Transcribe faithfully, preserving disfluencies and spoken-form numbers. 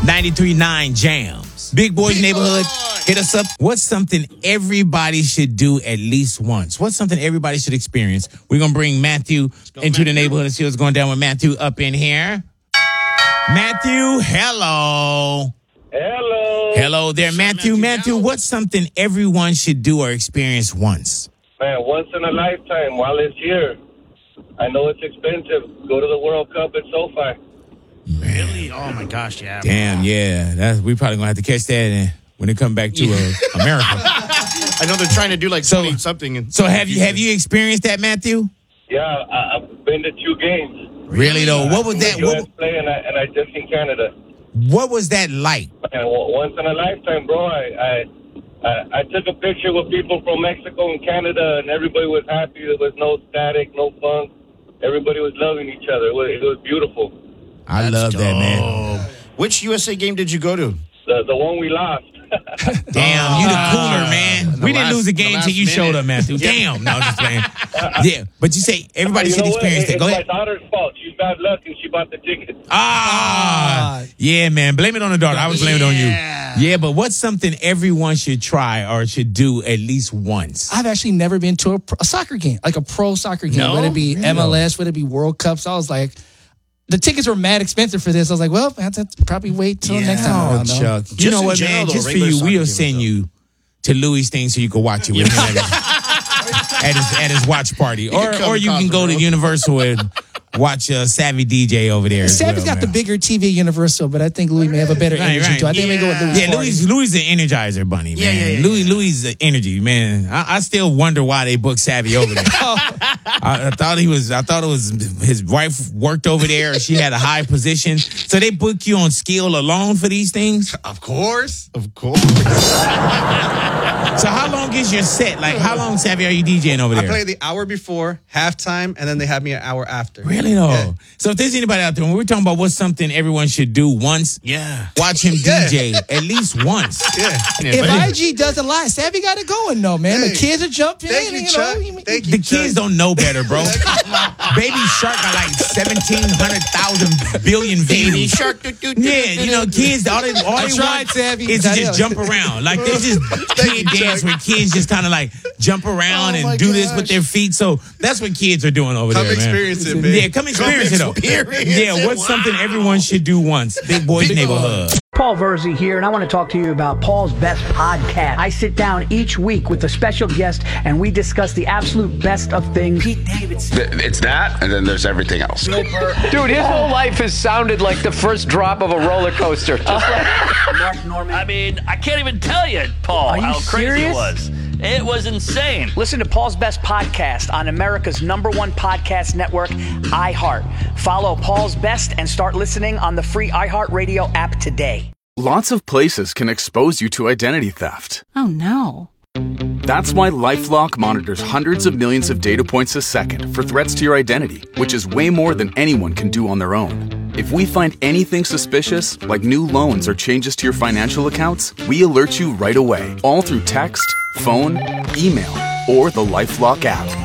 ninety-three point nine Jams. Big Boys Big Neighborhood. Boy. Hit us up. What's something everybody should do at least once? What's something everybody should experience? We're going to bring Matthew go, into Matthew. the neighborhood and see what's going down with Matthew up in here. Matthew, hello. Hello. Hello there, Matthew. Matthew, Matthew what's something everyone should do or experience once? Man, once in a lifetime while it's here. I know it's expensive. Go to the World Cup at SoFi. Really? Oh, my gosh, yeah. Damn, yeah. That's, we probably going to have to catch that in, when they come back to uh, America. I know they're trying to do like so, something. In, so have you have you experienced that, Matthew? Yeah, I, I've been to two games. Really, though? What was that? U S What, play and I, and I just in Canada. What was that like? Man, once in a lifetime, bro. I, I I I took a picture with people from Mexico and Canada, and everybody was happy. There was no static, no funk. Everybody was loving each other. It was, it was beautiful. I That's love dope. that, man. Which U S A game did you go to? The the one we lost. Damn, you the cooler, man. The we didn't last, lose a game until you minute. showed up, Matthew. Damn. No, I'm just playing. Yeah, but you say everybody you should experience that. Go it's ahead. my daughter's fault. She's bad luck and she bought the ticket. Ah, yeah, man. Blame it on the daughter. I was blaming yeah. it on you. Yeah, but what's something everyone should try or should do at least once? I've actually never been to a, a soccer game, like a pro soccer game. No? Would it be really? M L S? Would it be World Cups? I was like... The tickets were mad expensive for this. I was like, well, I have to probably wait till yeah. next time. Oh, Chuck. You just know what, general, man? Though, just for you, we'll send you to Louis' thing so you can watch it with him at his, at his at his watch party. Or or you can go to Universal and watch uh, Savvy D J over there. Savvy's well, got man. the bigger T V Universal, but I think Louis may have a better right, energy right. too. I think yeah. we go with Louis. Yeah, Louis, Louis the Energizer Bunny, man. Yeah, yeah, yeah, Louis, yeah. Louis the energy, man. I, I still wonder why they booked Savvy over there. I, I thought he was. I thought it was his wife worked over there, or she had a high position. So they book you on skill alone for these things. Of course, of course. So how long is your set? Like, how long, Savvy, are you DJing over there? I play the hour before, halftime, and then they have me an hour after. Really, though? Yeah. So if there's anybody out there, when we're talking about what's something everyone should do once, yeah, watch him yeah. D J at least once. Yeah. If I G doesn't lie, Savvy got it going, though, man. Hey. The kids are jumping Thank in. You, you Chuck. know, you, Thank the you, kids Chuck. don't know better, bro. Baby Shark got like seventeen hundred thousand billion views. Baby Shark. Yeah, you know, kids, all they, all they tried, want Savvy. is to just jump around. Like, they just kid dance where kids just kind of like jump around oh and do gosh. this with their feet. So that's what kids are doing over come there, experience man. it, man. Yeah, come experience come it, experience though. Yeah, it. what's Wow. something everyone should do once? Big Boys Neighborhood. Paul Verzi here, and I want to talk to you about Paul's Best Podcast. I sit down each week with a special guest, and we discuss the absolute best of things. Pete Davidson. It's that, and then there's everything else. Dude, his whole life has sounded like the first drop of a roller coaster. Just like Mark Norman. I mean, I can't even tell you, Paul, Are you how crazy serious? it was. It was insane. Listen to Paul's Best Podcast on America's number one podcast network, iHeart. Follow Paul's Best and start listening on the free iHeartRadio app today. Lots of places can expose you to identity theft. Oh, no. That's why LifeLock monitors hundreds of millions of data points a second for threats to your identity, which is way more than anyone can do on their own. If we find anything suspicious, like new loans or changes to your financial accounts, we alert you right away, all through text, phone, email, or the LifeLock app.